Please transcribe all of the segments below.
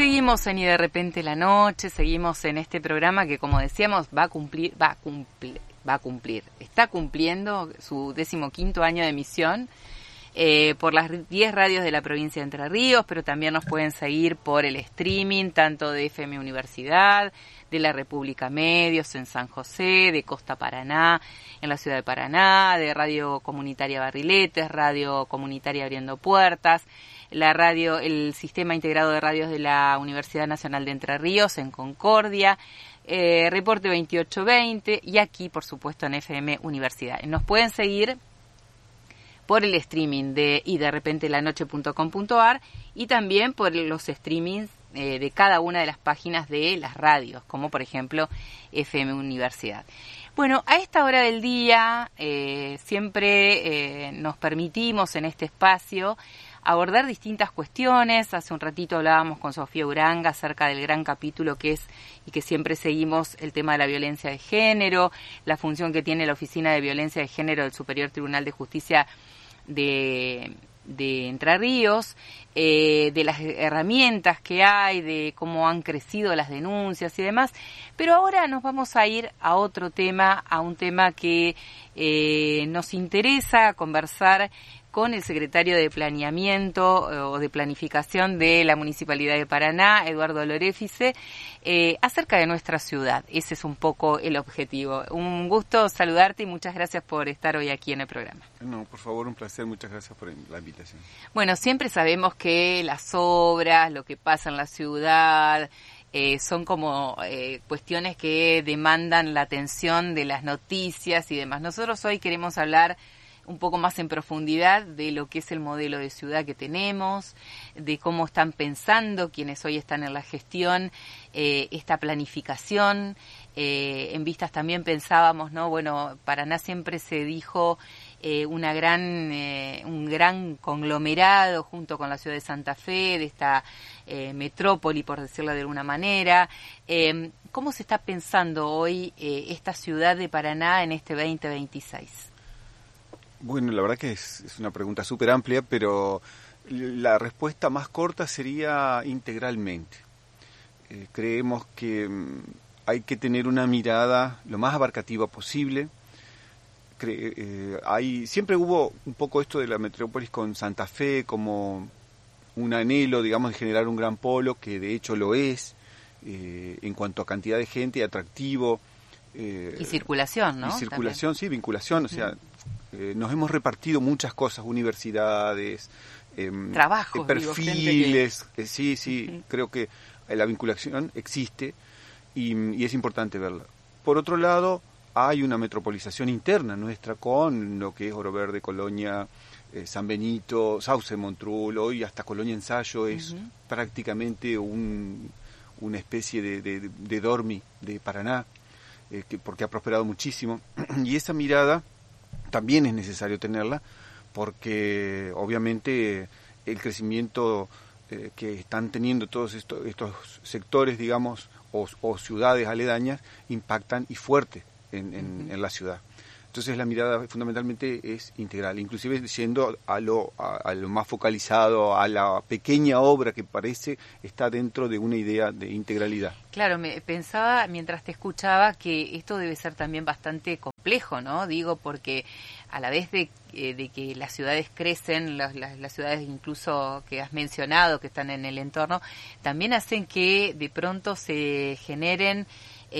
seguimos en Y de repente la noche, seguimos en este programa que, como decíamos, está cumpliendo su 15º año de emisión por las 10 radios de la provincia de Entre Ríos, pero también nos pueden seguir por el streaming, tanto de FM Universidad, de la República Medios en San José, de Costa Paraná, en la ciudad de Paraná, de Radio Comunitaria Barriletes, Radio Comunitaria Abriendo Puertas, el Sistema Integrado de Radios de la Universidad Nacional de Entre Ríos en Concordia, Reporte 2820 y aquí, por supuesto, en FM Universidad. Nos pueden seguir por el streaming de yderrepentelanoche.com.ar y también por los streamings de cada una de las páginas de las radios, como por ejemplo FM Universidad. Bueno, a esta hora del día siempre nos permitimos en este espacio abordar distintas cuestiones. Hace un ratito hablábamos con Sofía Uranga acerca del gran capítulo que es y que siempre seguimos el tema de la violencia de género, la función que tiene la Oficina de Violencia de Género del Superior Tribunal de Justicia de Entre Ríos, de las herramientas que hay, de cómo han crecido las denuncias y demás. Pero ahora nos vamos a ir a otro tema, a un tema que nos interesa conversar con el secretario de Planeamiento o de Planificación de la Municipalidad de Paraná, Eduardo Loréfice, acerca de nuestra ciudad. Ese es un poco el objetivo. Un gusto saludarte y muchas gracias por estar hoy aquí en el programa. No, por favor, un placer. Muchas gracias por la invitación. Bueno, siempre sabemos que las obras, lo que pasa en la ciudad, son como cuestiones que demandan la atención de las noticias y demás. Nosotros hoy queremos hablar un poco más en profundidad de lo que es el modelo de ciudad que tenemos, de cómo están pensando quienes hoy están en la gestión, esta planificación. En vistas también pensábamos, ¿no? Bueno, Paraná siempre se dijo un gran conglomerado junto con la ciudad de Santa Fe, de esta metrópoli, por decirlo de alguna manera. ¿Cómo se está pensando hoy esta ciudad de Paraná en este 2026? Bueno, la verdad que es una pregunta súper amplia, pero la respuesta más corta sería integralmente. Creemos que hay que tener una mirada lo más abarcativa posible. Siempre hubo un poco esto de la metrópolis con Santa Fe como un anhelo, digamos, de generar un gran polo, que de hecho lo es, en cuanto a cantidad de gente, atractivo. Y circulación, ¿no? Y circulación, también. Sí, vinculación, o sea, nos hemos repartido muchas cosas, universidades, trabajos, perfiles, sí, creo que la vinculación existe y es importante verla. Por otro lado, hay una metropolización interna nuestra con lo que es Oro Verde, Colonia, San Benito, Sauce, Montrul, hoy hasta Colonia Ensayo es prácticamente una especie de dormi de Paraná, porque ha prosperado muchísimo, y esa mirada también es necesario tenerla, porque obviamente el crecimiento que están teniendo todos estos sectores, digamos, o ciudades aledañas, impactan y fuerte en la ciudad. Entonces la mirada fundamentalmente es integral, inclusive yendo a lo más focalizado, a la pequeña obra que parece está dentro de una idea de integralidad. Claro, me pensaba mientras te escuchaba que esto debe ser también bastante complejo, ¿no? Digo, porque a la vez de que las ciudades crecen, las ciudades incluso que has mencionado, que están en el entorno, también hacen que de pronto se generen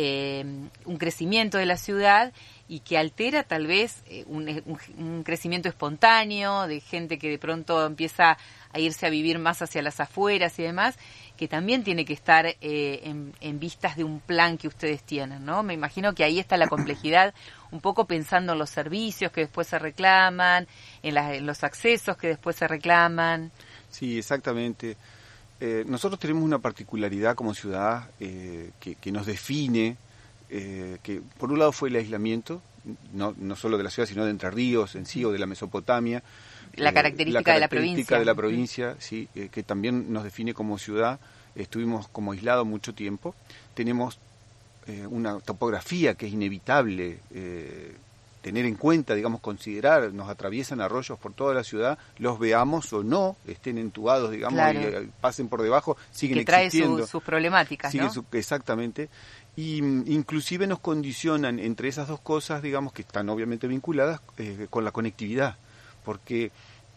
un crecimiento de la ciudad y que altera tal vez un crecimiento espontáneo de gente que de pronto empieza a irse a vivir más hacia las afueras y demás, que también tiene que estar en vistas de un plan que ustedes tienen, ¿no? Me imagino que ahí está la complejidad, un poco pensando en los servicios que después se reclaman, en los accesos que después se reclaman. Sí, exactamente. Nosotros tenemos una particularidad como ciudad que nos define, que por un lado fue el aislamiento, no solo de la ciudad, sino de Entre Ríos en sí, o de la Mesopotamia. La característica de la provincia. De la provincia, sí, que también nos define como ciudad. Estuvimos como aislados mucho tiempo. Tenemos una topografía que es inevitable, tener en cuenta, digamos, considerar, nos atraviesan arroyos por toda la ciudad, los veamos o no, estén entubados, digamos, claro, y pasen por debajo, siguen que trae existiendo. sus problemáticas, ¿no? Exactamente. Y inclusive nos condicionan entre esas dos cosas, digamos, que están obviamente vinculadas con la conectividad, porque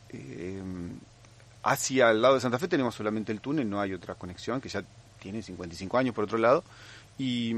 hacia el lado de Santa Fe tenemos solamente el túnel, no hay otra conexión, que ya tiene 55 años por otro lado, y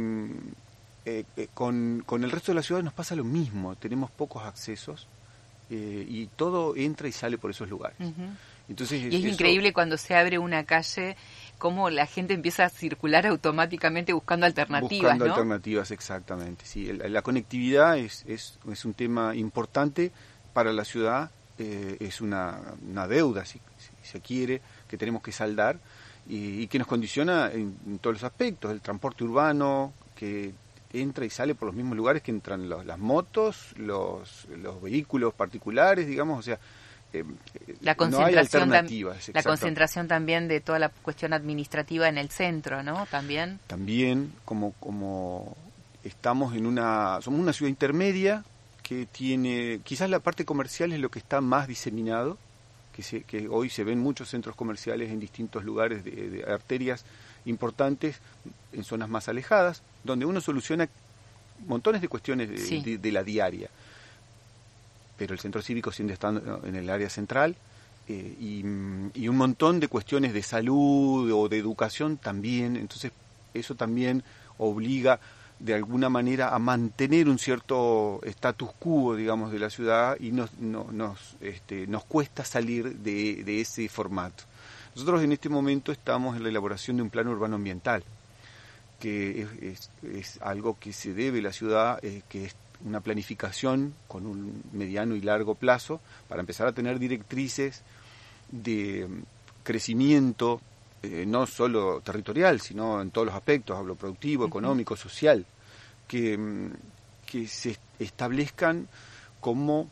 con el resto de la ciudad nos pasa lo mismo, tenemos pocos accesos y todo entra y sale por esos lugares. Uh-huh. Entonces, y es increíble cuando se abre una calle, cómo la gente empieza a circular automáticamente buscando alternativas, buscando ¿no? alternativas, exactamente. Sí, la conectividad es un tema importante para la ciudad, es una deuda, si se quiere, que tenemos que saldar y que nos condiciona en todos los aspectos, el transporte urbano, que entra y sale por los mismos lugares que entran las motos, los vehículos particulares, digamos, o sea, la no hay alternativas. La concentración también de toda la cuestión administrativa en el centro, ¿no? También como estamos somos una ciudad intermedia que tiene, quizás la parte comercial es lo que está más diseminado, que hoy se ven muchos centros comerciales en distintos lugares de arterias importantes, en zonas más alejadas, donde uno soluciona montones de cuestiones de la diaria. Pero el centro cívico siempre está en el área central y un montón de cuestiones de salud o de educación también, entonces eso también obliga de alguna manera a mantener un cierto status quo, digamos, de la ciudad y nos cuesta salir de ese formato. Nosotros en este momento estamos en la elaboración de un plan urbano ambiental, que es algo que se debe a la ciudad, que es una planificación con un mediano y largo plazo para empezar a tener directrices de crecimiento, no solo territorial, sino en todos los aspectos, hablo productivo, económico, social, que se establezcan como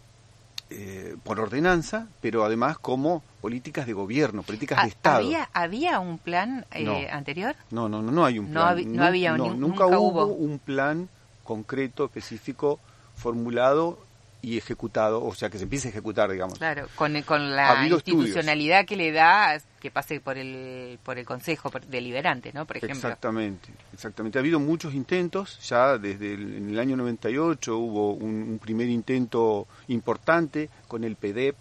por ordenanza, pero además como políticas de gobierno, políticas de Estado. ¿Había un plan anterior? No hay un plan. Nunca hubo un plan concreto, específico, formulado y ejecutado, o sea, que se empiece a ejecutar, digamos. Claro, con la institucionalidad estudios que le da que pase por el Consejo Deliberante, ¿no? Por ejemplo. Exactamente. Ha habido muchos intentos, ya desde en el año 98 hubo un primer intento importante con el PEDEP,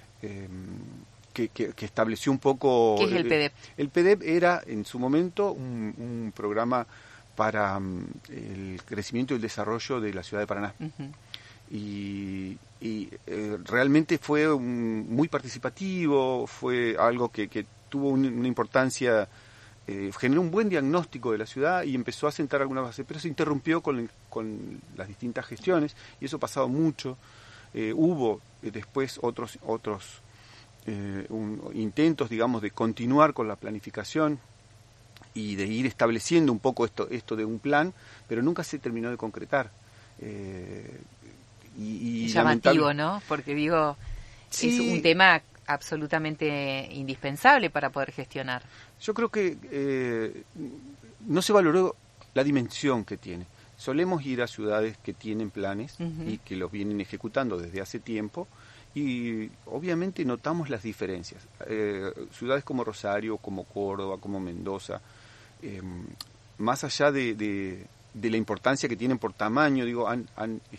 que estableció un poco... ¿Qué es el PEDEP? El PEDEP era, en su momento, un programa para el crecimiento y el desarrollo de la ciudad de Paraná. Uh-huh. Y realmente fue muy participativo, fue algo que tuvo una importancia, generó un buen diagnóstico de la ciudad y empezó a sentar algunas bases, pero se interrumpió con las distintas gestiones y eso ha pasado mucho. Hubo después otros intentos, digamos, de continuar con la planificación y de ir estableciendo un poco esto de un plan, pero nunca se terminó de concretar. Y llamativo, ¿no? Porque sí, es un tema absolutamente indispensable para poder gestionar. Yo creo que no se valoró la dimensión que tiene. Solemos ir a ciudades que tienen planes uh-huh. y que los vienen ejecutando desde hace tiempo y obviamente notamos las diferencias. Ciudades como Rosario, como Córdoba, como Mendoza, más allá de la importancia que tienen por tamaño,